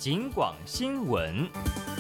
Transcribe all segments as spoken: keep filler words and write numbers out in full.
警广新闻。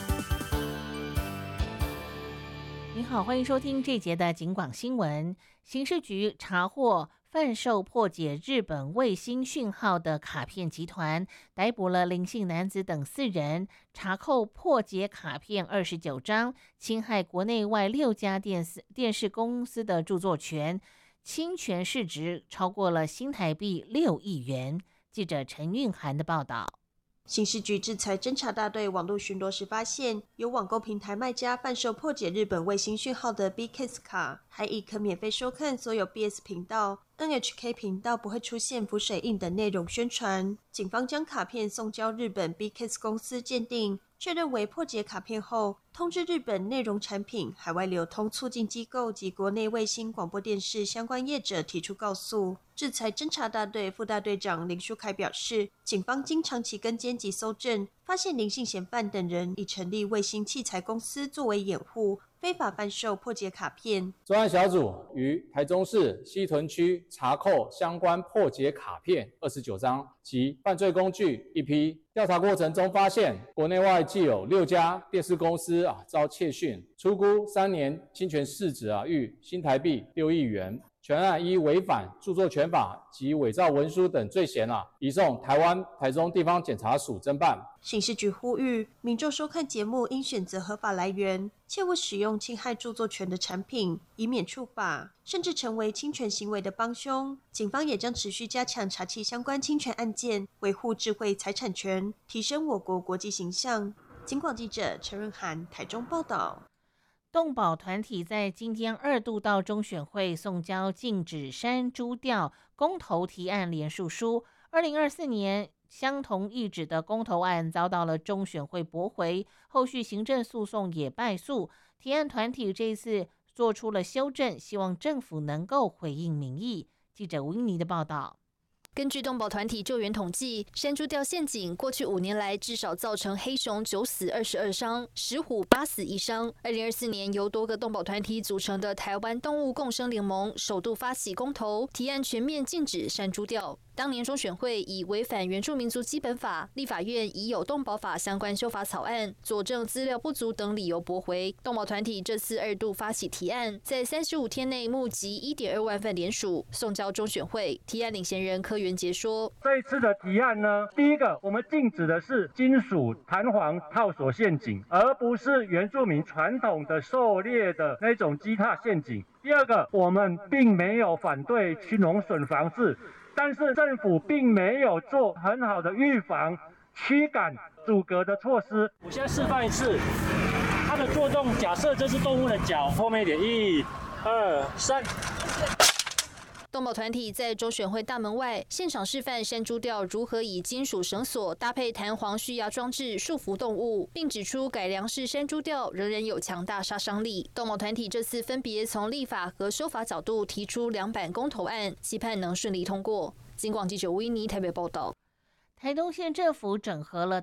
您好，欢迎收听这节的警广新闻。刑事局查获贩售破解日本卫星讯号的卡片集团，逮捕了林姓男子等四人，查扣破解卡片二十九张，侵害国内外六家电视电视公司的著作权，侵权市值超过了新台币六亿元。记者陈韵涵的报道。 刑事局制裁侦查大队网络巡逻时发现，有网购平台卖家贩售破解日本卫星讯号的 B K S 卡，还以可免费收看所有 B S 频道、N H K 频道不会出现浮水印等内容宣传。警方将卡片送交日本 B K S 公司鉴定，确认为破解卡片后，通知日本内容产品海外流通促进机构及国内卫星广播电视相关业者提出告诉。制裁侦查大队副大队长林书凯表示，警方经长期跟监及搜证，发现林姓嫌犯等人已成立卫星器材公司作为掩护，非法贩售破解卡片。 专案小组于台中市西屯区查扣相关破解卡片二十九张及犯罪工具一批。调查过程中发现，国内外计有六家电视公司啊遭窃讯，初估三年侵权市值啊逾新台币六亿元。全案依违反著作权法及伪造文书等罪嫌啊，移送台湾台中地方检察署侦办。 刑事局呼吁民众收看节目应选择合法来源，切勿使用侵害著作权的产品，以免触法，甚至成为侵权行为的帮凶。警方也将持续加强查缉相关侵权案件，维护智慧财产权，提升我国国际形象。警广记者陈润涵台中报道。 动保团体在今天二度到中选会送交禁止山猪钓公投提案联署书。二零二四年相同意旨的公投案遭到了中选会驳回，后续行政诉讼也败诉。提案团体这一次做出了修正，希望政府能够回应民意。记者吴英妮的报道。 根据动保团体救援统计，山猪钓陷阱过去五年来至少造成黑熊九死二十二伤，石虎八死一伤。二零二四年由多个动保团体组成的台湾动物共生联盟首度发起公投，提案全面禁止山猪钓。当年中选会以违反原住民族基本法，立法院已有动保法相关修法草案，佐证资料不足等理由驳回。动保团体这次二度发起提案，在三十五天内募集一点二万份联署，送交中选会。提案领衔人柯元杰说：“ 这一次的提案呢，第一个，我们禁止的是金属弹簧套索陷阱，而不是原住民传统的狩猎的那种鸡踏陷阱。第二个，我们并没有反对去农损防治。”但是政府并没有做很好的预防、驱赶、阻隔的措施。 我现在示范一次，它的作动，假设这是动物的脚，后面一点，一、二、三。 动保团体在中选会大门外现场示范山猪钓如何以金属绳索搭配弹簧蓄压装置束缚动物，并指出改良式山猪钓仍然有强大杀伤力。动保团体这次分别从立法和修法角度提出两版公投案，期盼能顺利通过。警广记者吴依妮台北报道。 台东县政府整合了